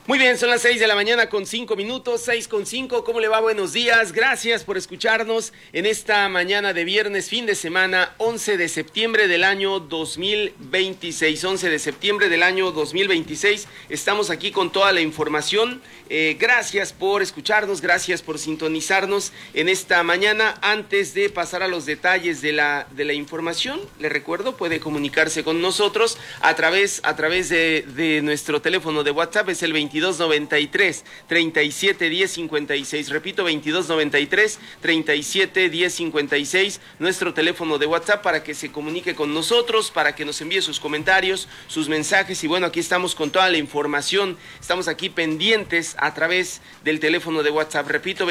Muy bien, son las 6 de la mañana con 5 minutos, 6:05. ¿Cómo le va? Buenos días. Gracias por escucharnos en esta mañana de viernes, fin de semana, 11 de septiembre del año 2026. 11 de septiembre del año 2026. Estamos aquí con toda la información. Gracias por escucharnos, gracias por sintonizarnos en esta mañana. Antes de pasar a los detalles de la información, le recuerdo, puede comunicarse con nosotros a través de nuestro teléfono de WhatsApp, es el 2293-371056. Repito, 2293-371056, nuestro teléfono de WhatsApp para que se comunique con nosotros, para que nos envíe sus comentarios, sus mensajes. Y bueno, aquí estamos con toda la información, estamos aquí pendientes a través del teléfono de WhatsApp. Repito,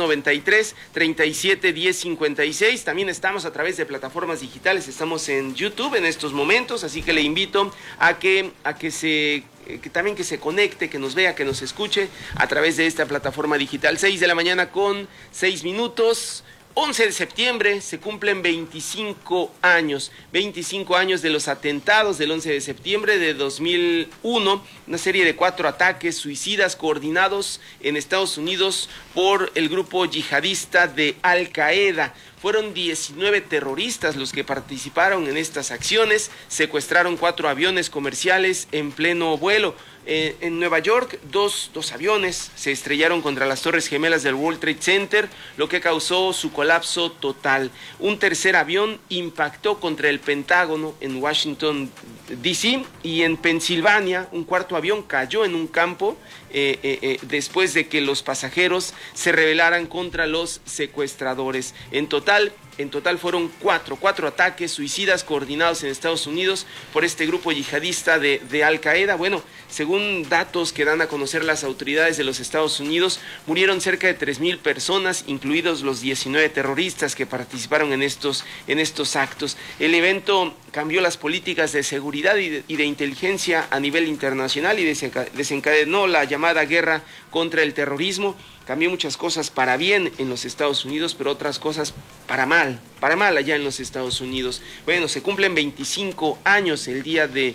2293-371056. También estamos a través de plataformas digitales, estamos en YouTube en estos momentos, así que le invito a que se conecte, que nos vea, que nos escuche a través de esta plataforma digital. 6 de la mañana con 6 minutos. 11 de septiembre se cumplen 25 años de los atentados del 11 de septiembre de 2001, una serie de 4 ataques suicidas coordinados en Estados Unidos por el grupo yihadista de Al Qaeda. Fueron 19 terroristas los que participaron en estas acciones, secuestraron 4 aviones comerciales en pleno vuelo. En Nueva York, dos aviones se estrellaron contra las Torres Gemelas del World Trade Center, lo que causó su colapso total. Un tercer avión impactó contra el Pentágono en Washington, D.C., y en Pensilvania un cuarto avión cayó en un campo después de que los pasajeros se rebelaran contra los secuestradores. En total fueron cuatro ataques suicidas coordinados en Estados Unidos por este grupo yihadista de Al Qaeda. Bueno, según datos que dan a conocer las autoridades de los Estados Unidos, murieron cerca de 3,000 personas, incluidos los 19 terroristas que participaron en estos actos. El evento cambió las políticas de seguridad y de inteligencia a nivel internacional y desencadenó la llamada guerra contra el terrorismo. Cambió muchas cosas para bien en los Estados Unidos, pero otras cosas para mal allá en los Estados Unidos. Bueno, se cumplen 25 años el día de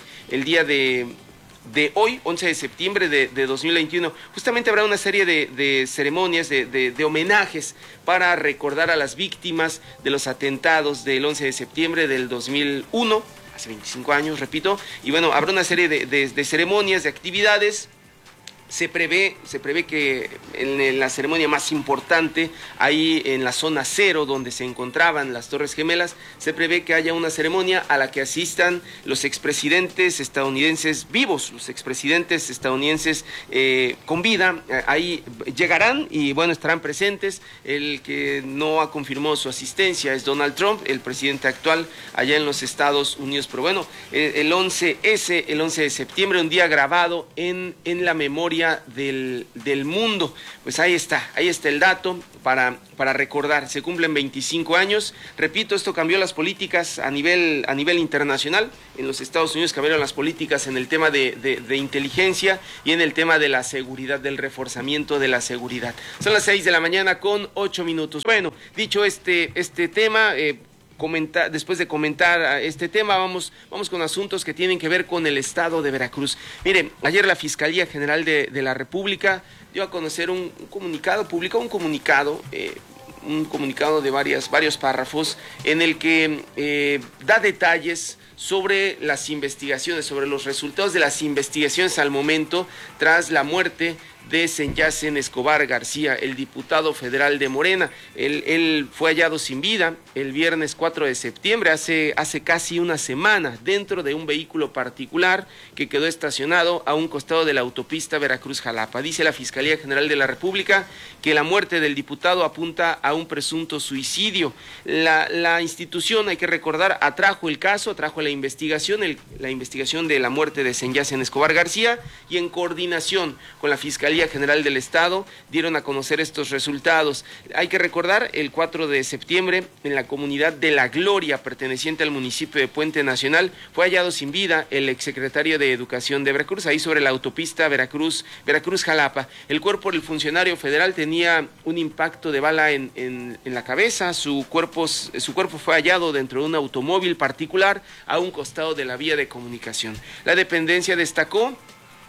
hoy, 11 de septiembre de 2021. Justamente habrá una serie de ceremonias, de homenajes para recordar a las víctimas de los atentados del 11 de septiembre del 2001, hace 25 años, repito. Y bueno, habrá una serie de ceremonias, de actividades. Se prevé que en la ceremonia más importante, ahí en la zona 0, donde se encontraban las Torres Gemelas, se prevé que haya una ceremonia a la que asistan los expresidentes estadounidenses vivos, los expresidentes estadounidenses con vida. Ahí llegarán y bueno, estarán presentes. El que no confirmó su asistencia es Donald Trump, el presidente actual allá en los Estados Unidos. Pero bueno, el 11 de septiembre, un día grabado en la memoria del mundo. Pues ahí está el dato para recordar. Se cumplen 25 años. Repito, esto cambió las políticas a nivel internacional. En los Estados Unidos cambiaron las políticas en el tema de inteligencia y en el tema de la seguridad, del reforzamiento de la seguridad. Son las 6 de la mañana con 8 minutos. Bueno, dicho este tema, después de comentar este tema, vamos con asuntos que tienen que ver con el estado de Veracruz. Miren, ayer la Fiscalía General de la República dio a conocer publicó un comunicado de varios párrafos en el que da detalles sobre las investigaciones, sobre los resultados de las investigaciones al momento tras la muerte de Senyacen Escobar García, el diputado federal de Morena. Él fue hallado sin vida el viernes 4 de septiembre, hace casi una semana, dentro de un vehículo particular que quedó estacionado a un costado de la autopista Veracruz-Jalapa. Dice la Fiscalía General de la República que la muerte del diputado apunta a un presunto suicidio. La institución, hay que recordar, atrajo la investigación de la muerte de Senyacen Escobar García, y en coordinación con la Fiscalía General del Estado dieron a conocer estos resultados. Hay que recordar, el 4 de septiembre, en la comunidad de La Gloria, perteneciente al municipio de Puente Nacional, fue hallado sin vida el exsecretario de Educación de Veracruz, ahí sobre la autopista Veracruz-Jalapa. El cuerpo del funcionario federal tenía un impacto de bala en la cabeza. Su cuerpo fue hallado dentro de un automóvil particular a un costado de la vía de comunicación. La dependencia destacó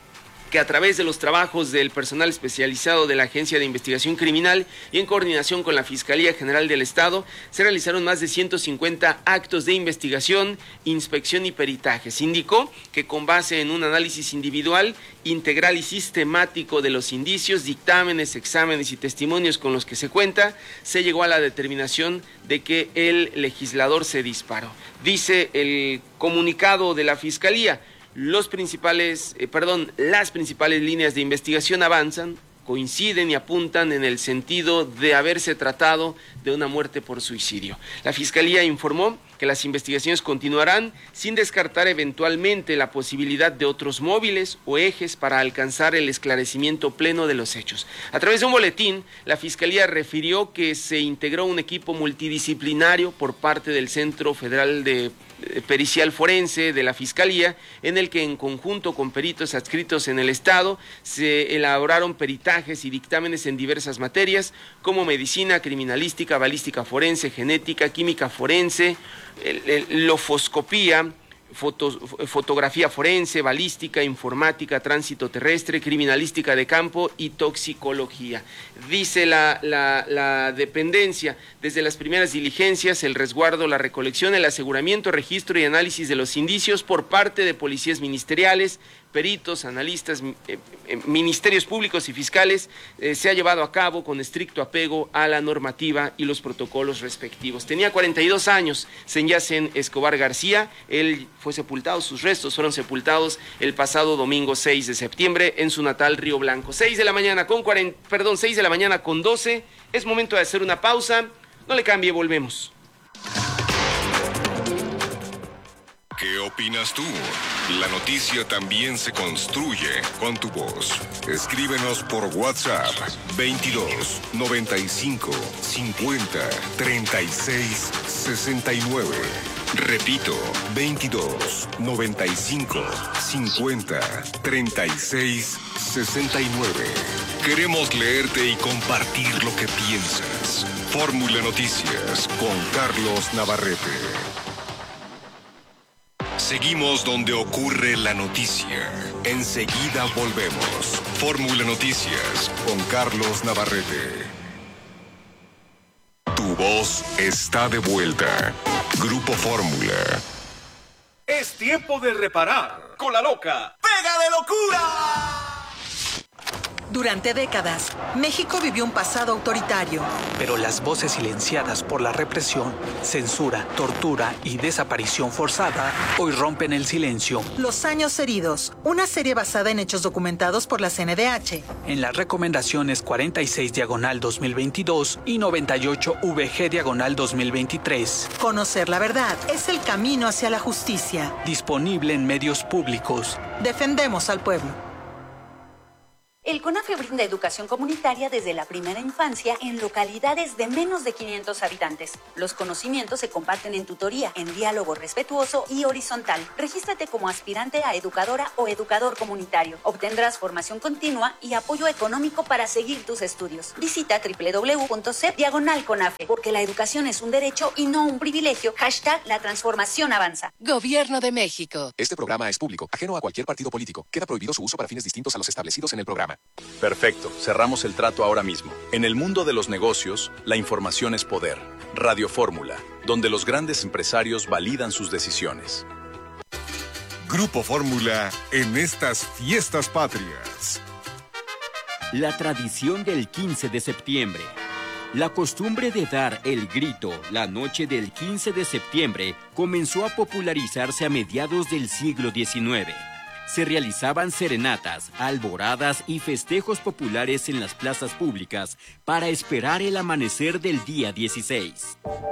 que a través de los trabajos del personal especializado de la Agencia de Investigación Criminal y en coordinación con la Fiscalía General del Estado, se realizaron más de 150 actos de investigación, inspección y peritajes. Indicó que con base en un análisis individual, integral y sistemático de los indicios, dictámenes, exámenes y testimonios con los que se cuenta, se llegó a la determinación de que el legislador se disparó. Dice el comunicado de la Fiscalía, las principales líneas de investigación avanzan, coinciden y apuntan en el sentido de haberse tratado de una muerte por suicidio. La Fiscalía informó que las investigaciones continuarán sin descartar eventualmente la posibilidad de otros móviles o ejes para alcanzar el esclarecimiento pleno de los hechos. A través de un boletín, la Fiscalía refirió que se integró un equipo multidisciplinario por parte del Centro Federal de Pericial Forense de la Fiscalía, en el que en conjunto con peritos adscritos en el Estado se elaboraron peritajes y dictámenes en diversas materias como medicina, criminalística, balística forense, genética, química forense, lofoscopía, fotografía forense, balística, informática, tránsito terrestre, criminalística de campo y toxicología. Dice la dependencia, desde las primeras diligencias, el resguardo, la recolección, el aseguramiento, registro y análisis de los indicios por parte de policías ministeriales, peritos, analistas, ministerios públicos y fiscales, se ha llevado a cabo con estricto apego a la normativa y los protocolos respectivos. Tenía 42 años, Senyacen Escobar García. Él fue sepultado, sus restos fueron sepultados el pasado domingo 6 de septiembre en su natal Río Blanco. 6 de la mañana con 12, es momento de hacer una pausa, no le cambie, volvemos. ¿Qué opinas tú? La noticia también se construye con tu voz. Escríbenos por WhatsApp 22 95 50 36 69. Repito, 22 95 50 36 69. Queremos leerte y compartir lo que piensas. Fórmula Noticias con Carlos Navarrete. Seguimos donde ocurre la noticia. Enseguida volvemos. Fórmula Noticias con Carlos Navarrete. Tu voz está de vuelta. Grupo Fórmula. Es tiempo de reparar con la loca Pega de Locura. Durante décadas, México vivió un pasado autoritario. Pero las voces silenciadas por la represión, censura, tortura y desaparición forzada hoy rompen el silencio. Los años heridos, una serie basada en hechos documentados por la CNDH. En las recomendaciones 46/2022 y 98/VG/2023. Conocer la verdad es el camino hacia la justicia. Disponible en medios públicos. Defendemos al pueblo. El CONAFE brinda educación comunitaria desde la primera infancia en localidades de menos de 500 habitantes. Los conocimientos se comparten en tutoría, en diálogo respetuoso y horizontal. Regístrate como aspirante a educadora o educador comunitario. Obtendrás formación continua y apoyo económico para seguir tus estudios. Visita www.cep/CONAFE, porque la educación es un derecho y no un privilegio. #La transformación avanza. Gobierno de México. Este programa es público, ajeno a cualquier partido político. Queda prohibido su uso para fines distintos a los establecidos en el programa. Perfecto, cerramos el trato ahora mismo. En el mundo de los negocios, la información es poder. Radio Fórmula, donde los grandes empresarios validan sus decisiones. Grupo Fórmula en estas fiestas patrias. La tradición del 15 de septiembre. La costumbre de dar el grito la noche del 15 de septiembre comenzó a popularizarse a mediados del siglo XIX. Se realizaban serenatas, alboradas y festejos populares en las plazas públicas para esperar el amanecer del día 16.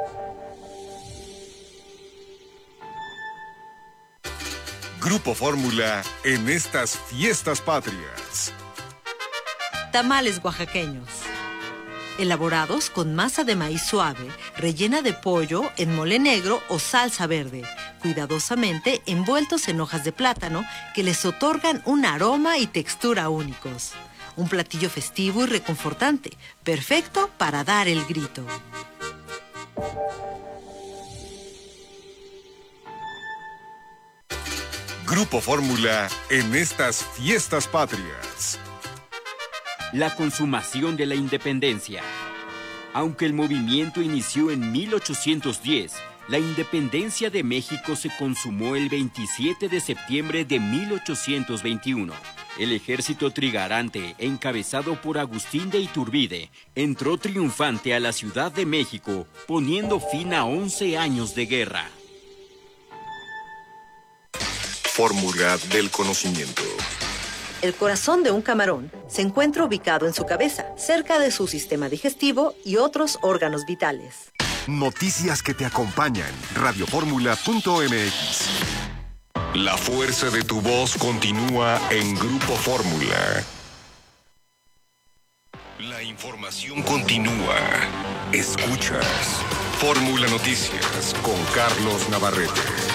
Grupo Fórmula en estas fiestas patrias. Tamales oaxaqueños. Elaborados con masa de maíz suave, rellena de pollo en mole negro o salsa verde, cuidadosamente envueltos en hojas de plátano que les otorgan un aroma y textura únicos. Un platillo festivo y reconfortante, perfecto para dar el grito. Grupo Fórmula en estas fiestas patrias. La consumación de la independencia. Aunque el movimiento inició en 1810, la independencia de México se consumó el 27 de septiembre de 1821. El ejército trigarante, encabezado por Agustín de Iturbide, entró triunfante a la Ciudad de México, poniendo fin a 11 años de guerra. Fórmula del conocimiento. El corazón de un camarón se encuentra ubicado en su cabeza, cerca de su sistema digestivo y otros órganos vitales. Noticias que te acompañan. Radioformula.mx. La fuerza de tu voz continúa en Grupo Fórmula. La información continúa. Escuchas Fórmula Noticias con Carlos Navarrete.